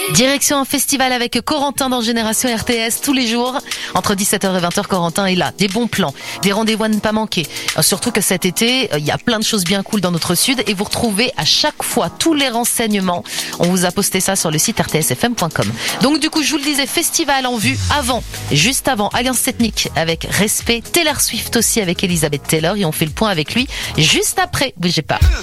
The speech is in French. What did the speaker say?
Direction un festival avec Corentin dans Génération RTS tous les jours. Entre 17h et 20h, Corentin est là. Des bons plans, des rendez-vous à ne pas manquer. Surtout que cet été, il y a plein de choses bien cool dans notre sud et vous retrouvez à chaque fois tous les renseignements. On vous a posté ça sur le site rtsfm.com. Donc du coup, je vous le disais, festival en vue avant, juste avant, Alliance Ethnique avec Respect, Taylor Swift aussi avec Elizabeth Taylor et on fait le point avec lui juste après. Bougez pas.